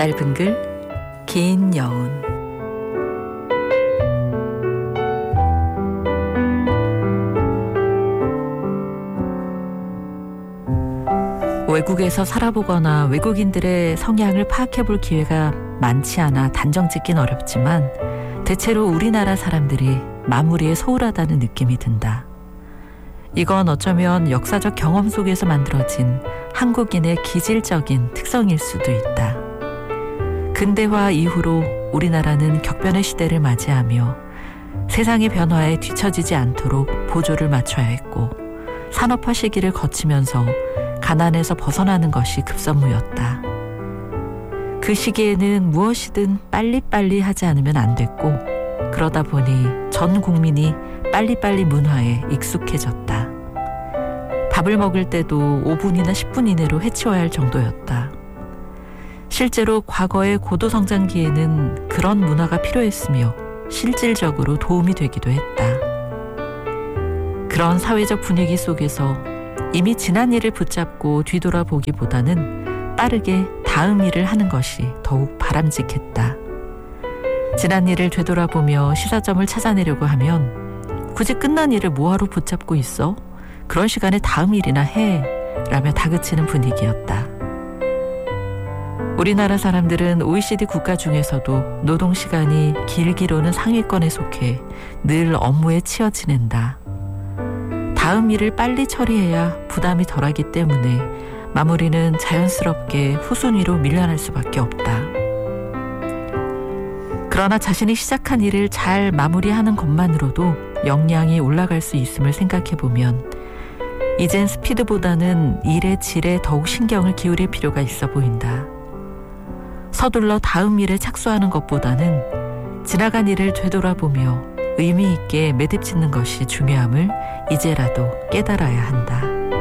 짧은 글, 긴 여운. 외국에서 살아보거나 외국인들의 성향을 파악해볼 기회가 많지 않아 단정 짓긴 어렵지만 대체로 우리나라 사람들이 마무리에 소홀하다는 느낌이 든다. 이건 어쩌면 역사적 경험 속에서 만들어진 한국인의 기질적인 특성일 수도 있다. 근대화 이후로 우리나라는 격변의 시대를 맞이하며 세상의 변화에 뒤처지지 않도록 보조를 맞춰야 했고, 산업화 시기를 거치면서 가난에서 벗어나는 것이 급선무였다. 그 시기에는 무엇이든 빨리빨리 하지 않으면 안 됐고, 그러다 보니 전 국민이 빨리빨리 문화에 익숙해졌다. 밥을 먹을 때도 5분이나 10분 이내로 해치워야 할 정도였다. 실제로 과거의 고도성장기에는 그런 문화가 필요했으며 실질적으로 도움이 되기도 했다. 그런 사회적 분위기 속에서 이미 지난 일을 붙잡고 뒤돌아보기보다는 빠르게 다음 일을 하는 것이 더욱 바람직했다. 지난 일을 되돌아보며 시사점을 찾아내려고 하면 굳이 끝난 일을 뭐하러 붙잡고 있어? 그런 시간에 다음 일이나 해 라며 다그치는 분위기였다. 우리나라 사람들은 OECD 국가 중에서도 노동시간이 길기로는 상위권에 속해 늘 업무에 치여 지낸다. 다음 일을 빨리 처리해야 부담이 덜하기 때문에 마무리는 자연스럽게 후순위로 밀려날 수밖에 없다. 그러나 자신이 시작한 일을 잘 마무리하는 것만으로도 역량이 올라갈 수 있음을 생각해보면 이젠 스피드보다는 일의 질에 더욱 신경을 기울일 필요가 있어 보인다. 서둘러 다음 일에 착수하는 것보다는 지나간 일을 되돌아보며 의미 있게 매듭짓는 것이 중요함을 이제라도 깨달아야 한다.